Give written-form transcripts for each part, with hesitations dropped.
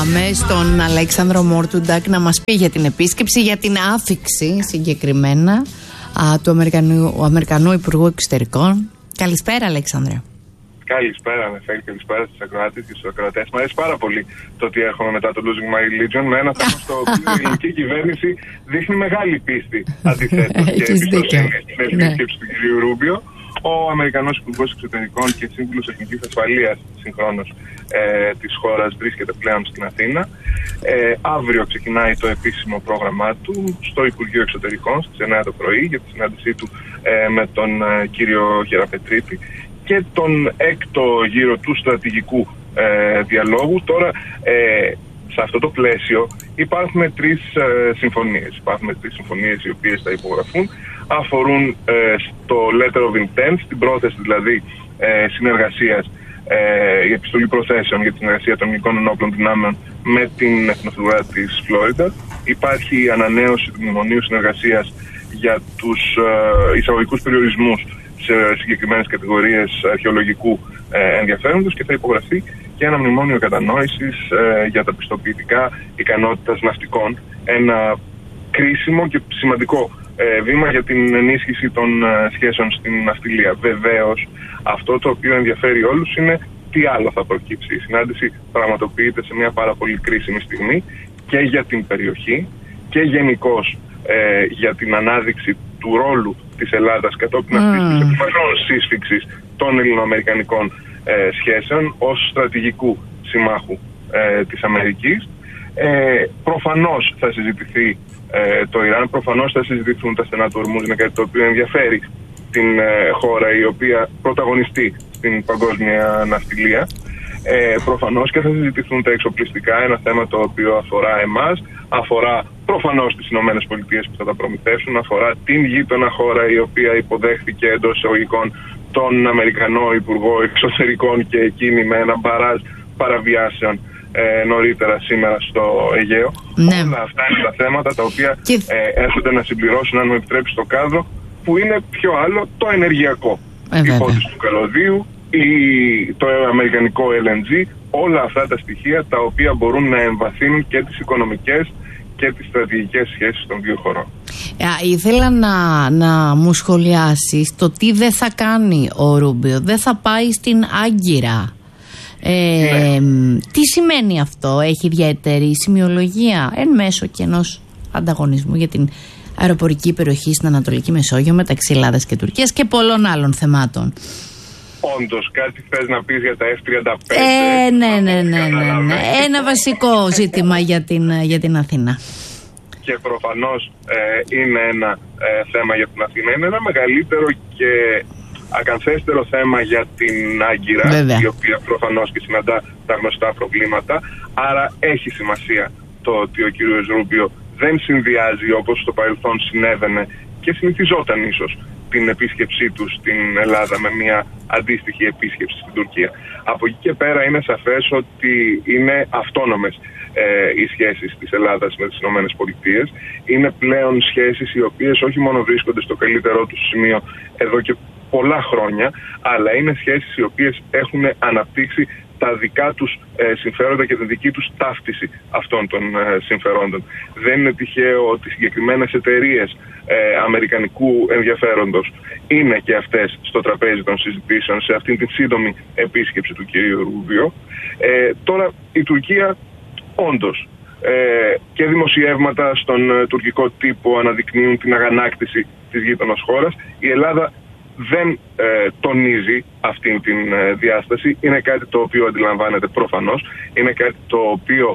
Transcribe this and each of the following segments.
πάμε στον Αλέξανδρο Μόρτουντακ να μας πει για την επίσκεψη, για την άφιξη συγκεκριμένα του Αμερικανού Υπουργού Εξωτερικών. Καλησπέρα, Αλέξανδρε. Καλησπέρα, Νεφέλη, καλησπέρα στους ακροάτες και στους ακροατές. Μου αρέσει πάρα πολύ το ότι έρχομαι μετά το Losing My Religion με ένα θέμα στο οποίο η ελληνική κυβέρνηση δείχνει μεγάλη πίστη αντιθέτως και εμπιστοσύνη στην επίσκεψη του κ. Ρούμπιο. Ο Αμερικανός Υπουργός Εξωτερικών και Σύμβουλος Εθνικής Ασφαλείας συγχρόνως της χώρας βρίσκεται πλέον στην Αθήνα. Αύριο ξεκινάει το επίσημο πρόγραμμά του στο Υπουργείο Εξωτερικών στις 9 το πρωί για τη συνάντησή του με τον κύριο Γεραπετρίτη και τον έκτο γύρο του στρατηγικού διαλόγου. Τώρα, σε αυτό το πλαίσιο υπάρχουν τρεις συμφωνίες. Υπάρχουν τρεις συμφωνίες οι οποίες θα υπογραφούν. Αφορούν στο letter of intent, την πρόθεση δηλαδή συνεργασίας, η επιστολή προθέσεων για τη συνεργασία των ελληνικών ενόπλων δυνάμεων με την Εθνοφρουρά της Φλόριντα. Υπάρχει η ανανέωση του μνημονίου συνεργασίας για τους εισαγωγικούς περιορισμούς σε συγκεκριμένες κατηγορίες αρχαιολογικού ενδιαφέροντος και θα υπογραφεί και ένα μνημόνιο κατανόησης για τα πιστοποιητικά ικανότητας ναυτικών. Ένα κρίσιμο και σημαντικό βήμα για την ενίσχυση των σχέσεων στην ναυτιλία. Βεβαίως, αυτό το οποίο ενδιαφέρει όλους είναι τι άλλο θα προκύψει. Η συνάντηση πραγματοποιείται σε μια πάρα πολύ κρίσιμη στιγμή και για την περιοχή και γενικώς για την ανάδειξη του ρόλου της Ελλάδας κατόπιν αυτής της επιφανών σύσφιξης των ελληνοαμερικανικών σχέσεων ως στρατηγικού συμμάχου της Αμερικής. Προφανώς θα συζητηθεί το Ιράν, προφανώς θα συζητηθούν τα στενά του Ορμούζ, είναι κάτι το οποίο ενδιαφέρει την χώρα η οποία πρωταγωνιστεί στην παγκόσμια ναυτιλία. Προφανώς και θα συζητηθούν τα εξοπλιστικά, ένα θέμα το οποίο αφορά εμάς, αφορά προφανώς τις Ηνωμένες Πολιτείες που θα τα προμηθεύσουν, αφορά την γείτονα χώρα η οποία υποδέχθηκε εντός εισαγωγικών τον Αμερικανό Υπουργό Εξωτερικών και εκείνη με ένα μπαράζ παραβιάσεων νωρίτερα σήμερα στο Αιγαίο. Ναι. Όλα αυτά είναι τα θέματα τα οποία έρχονται να συμπληρώσουν, αν μου επιτρέψει, το κάδρο που είναι πιο άλλο το ενεργειακό. Η υπόθεση του καλωδίου, το αμερικανικό LNG, όλα αυτά τα στοιχεία τα οποία μπορούν να εμβαθύνουν και τις οικονομικές και τις στρατηγικές σχέσεις των δύο χωρών. Ήθελα να μου σχολιάσεις το τι δεν θα κάνει ο Ρούμπιο. Δεν θα πάει στην Άγκυρα. Τι σημαίνει αυτό? Έχει ιδιαίτερη σημειολογία εν μέσω και ενός ανταγωνισμού για την αεροπορική περιοχή στην Ανατολική Μεσόγειο μεταξύ Ελλάδας και Τουρκίας και πολλών άλλων θεμάτων. Όντως, κάτι θες να πεις για τα F-35? Ναι. Ένα βασικό ζήτημα για την Αθήνα. Και προφανώς είναι ένα θέμα για την Αθήνα. Είναι ένα μεγαλύτερο και ακαθέστερο θέμα για την Άγκυρα, η οποία προφανώς και συναντά τα γνωστά προβλήματα. Άρα έχει σημασία το ότι ο κύριος Ρούμπιο δεν συνδυάζει, όπως στο παρελθόν συνέβαινε και συνηθιζόταν ίσως, την επίσκεψή του στην Ελλάδα με μια αντίστοιχη επίσκεψη στην Τουρκία. Από εκεί και πέρα είναι σαφές ότι είναι αυτόνομες οι σχέσεις της Ελλάδας με τις Ηνωμένες Πολιτείες. Είναι πλέον σχέσεις οι οποίες όχι μόνο βρίσκονται στο καλύτερό τους σημείο εδώ και πολλά χρόνια, αλλά είναι σχέσεις οι οποίες έχουν αναπτύξει τα δικά τους συμφέροντα και την δική τους ταύτιση αυτών των συμφερόντων. Δεν είναι τυχαίο ότι συγκεκριμένες εταιρείες αμερικανικού ενδιαφέροντος είναι και αυτές στο τραπέζι των συζητήσεων σε αυτήν την σύντομη επίσκεψη του κυρίου Ρούμπιο. Τώρα η Τουρκία όντως και δημοσιεύματα στον τουρκικό τύπο αναδεικνύουν την αγανάκτηση της γείτονας χώρας. Η Ελλάδα δεν τονίζει αυτήν την διάσταση. Είναι κάτι το οποίο αντιλαμβάνεται προφανώς. Είναι κάτι το οποίο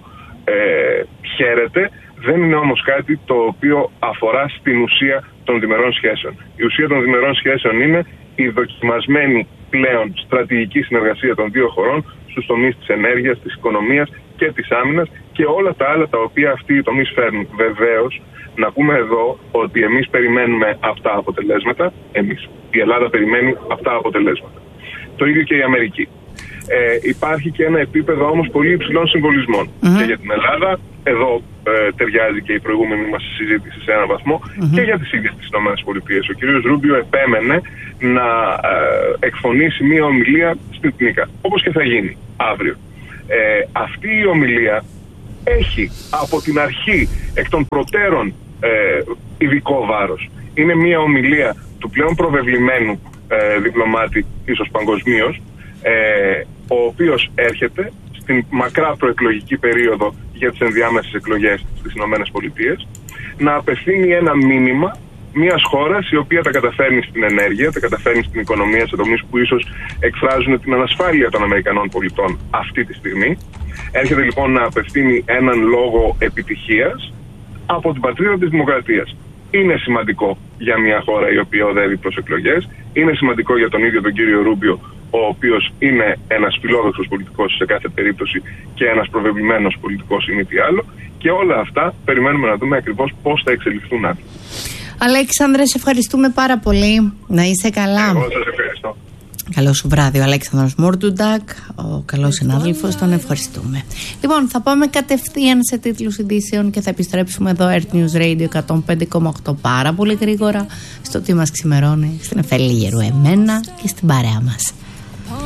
χαίρεται. Δεν είναι όμως κάτι το οποίο αφορά στην ουσία των διμερών σχέσεων. Η ουσία των διμερών σχέσεων είναι η δοκιμασμένη πλέον στρατηγική συνεργασία των δύο χωρών στους τομείς της ενέργειας, της οικονομίας και της άμυνας και όλα τα άλλα τα οποία αυτοί οι τομείς φέρνουν. Βεβαίως, να πούμε εδώ ότι εμείς περιμένουμε αυτά αποτελέσματα. Η Ελλάδα περιμένει αυτά αποτελέσματα. Το ίδιο και η Αμερική. Υπάρχει και ένα επίπεδο όμως πολύ υψηλών συμβολισμών. Και για την Ελλάδα, εδώ ταιριάζει και η προηγούμενη μας συζήτηση σε έναν βαθμό, και για τις ίδιες τις ΗΠΑ. Ο κ. Ρούμπιο επέμενε να εκφωνήσει μία ομιλία στην ΤΝΙΚΑ, όπως και θα γίνει αύριο. Αυτή η ομιλία έχει από την αρχή εκ των προτέρων ειδικό βάρος. Είναι μια ομιλία του πλέον προβεβλημένου διπλωμάτη, ίσως παγκοσμίως, ο οποίος έρχεται στην μακρά προεκλογική περίοδο για τις ενδιάμεσες εκλογές στις ΗΠΑ να απευθύνει ένα μήνυμα μιας χώρας η οποία τα καταφέρνει στην ενέργεια, τα καταφέρνει στην οικονομία σε τομείς που ίσως εκφράζουν την ανασφάλεια των Αμερικανών πολιτών αυτή τη στιγμή. Έρχεται λοιπόν να απευθύνει έναν λόγο επιτυχίας από την πατρίδα της δημοκρατίας. Είναι σημαντικό για μια χώρα η οποία οδεύει προς εκλογές. Είναι σημαντικό για τον ίδιο τον κύριο Ρούμπιο, ο οποίος είναι ένας φιλόδοξος πολιτικός σε κάθε περίπτωση και ένας προβεβλημένος πολιτικός ή μη τι άλλο. Και όλα αυτά περιμένουμε να δούμε ακριβώς πώς θα εξελιχθούν αύριο. Αλέξανδρε, σε ευχαριστούμε πάρα πολύ. Να είσαι καλά. Εγώ σας ευχαριστώ. Καλό σου βράδυ, ο Αλέξανδρος Μούρντουντακ, ο καλός συνάδελφος, τον ευχαριστούμε. Λοιπόν, θα πάμε κατευθείαν σε τίτλους ειδήσεων και θα επιστρέψουμε εδώ, Earth News Radio 105,8, πάρα πολύ γρήγορα, στο τι μας ξημερώνει, στην Εφέλη Γερού εμένα και στην παρέα μας.